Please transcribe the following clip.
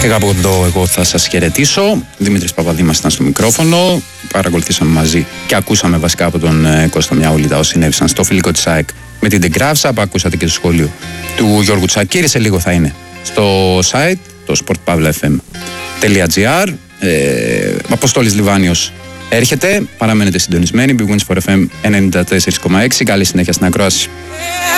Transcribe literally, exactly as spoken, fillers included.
Και κάπου εδώ εγώ θα σας χαιρετήσω. Δημήτρης Παπαδήμας ήταν στο μικρόφωνο. Παρακολουθήσαμε μαζί και ακούσαμε βασικά από τον ε, Κώστα Μιαούλη τα όσα συνέβησαν στο φιλικό της ΑΕΚ με την Τιγκράψα. Ακούσατε και το σχόλιο του Γιώργου Τσακίρη. Σε λίγο θα είναι στο site, το sportpavlafm.gr. Ε, Αποστόλης Λιβάνιος έρχεται. Παραμένετε συντονισμένοι. Big Wins for εφ εμ ενενήντα τέσσερα κόμμα έξι. Καλή συνέχεια στην ακρόαση.